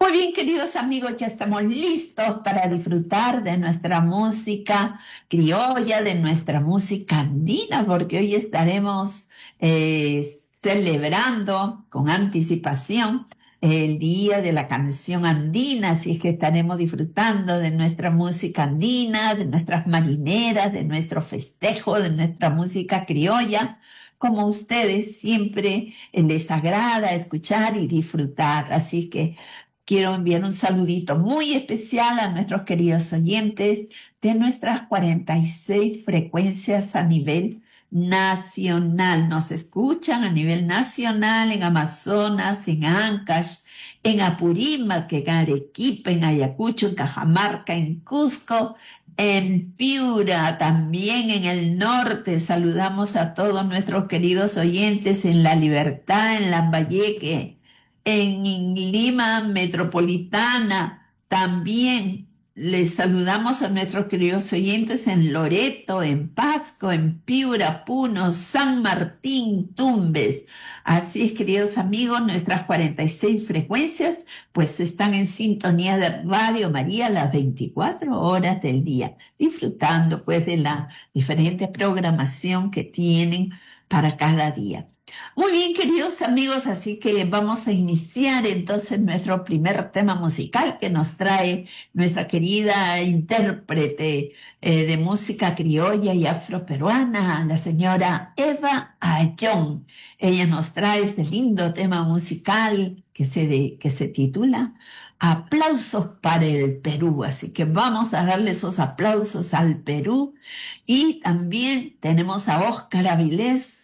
Muy bien, queridos amigos, ya estamos listos para disfrutar de nuestra música criolla, de nuestra música andina, porque hoy estaremos celebrando con anticipación el Día de la Canción Andina, así es que estaremos disfrutando de nuestra música andina, de nuestras marineras, de nuestro festejo, de nuestra música criolla, como ustedes siempre les agrada escuchar y disfrutar. Así que quiero enviar un saludito muy especial a nuestros queridos oyentes de nuestras 46 frecuencias a nivel nacional. Nos escuchan a nivel nacional en Amazonas, en Ancash, en Apurímac, en Arequipa, en Ayacucho, en Cajamarca, en Cusco, en Piura, también en el norte. Saludamos a todos nuestros queridos oyentes en La Libertad, en Lambayeque, en Lima Metropolitana. También les saludamos a nuestros queridos oyentes en Loreto, en Pasco, en Piura, Puno, San Martín, Tumbes. Así es, queridos amigos, nuestras 46 frecuencias pues están en sintonía de Radio María las 24 horas del día, disfrutando pues de la diferente programación que tienen para cada día. Muy bien, queridos amigos, así que vamos a iniciar entonces nuestro primer tema musical que nos trae nuestra querida intérprete de música criolla y afroperuana, la señora Eva Ayón. Ella nos trae este lindo tema musical que se titula Aplausos para el Perú. Así que vamos a darle esos aplausos al Perú. Y también tenemos a Óscar Avilés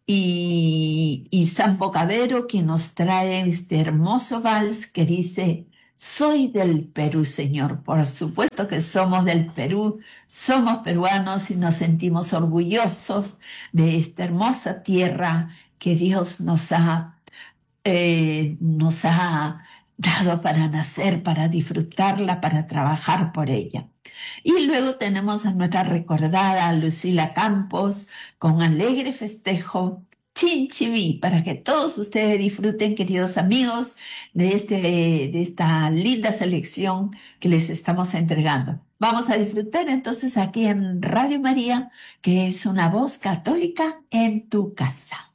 y Sampo Cabero, quien nos trae este hermoso vals que dice: soy del Perú, Señor. Por supuesto que somos del Perú, somos peruanos y nos sentimos orgullosos de esta hermosa tierra que Dios nos ha dado para nacer, para disfrutarla, para trabajar por ella. Y luego tenemos a nuestra recordada Lucila Campos con alegre festejo Chinchibí, para que todos ustedes disfruten, queridos amigos, de esta linda selección que les estamos entregando. Vamos a disfrutar entonces aquí en Radio María, que es una voz católica en tu casa.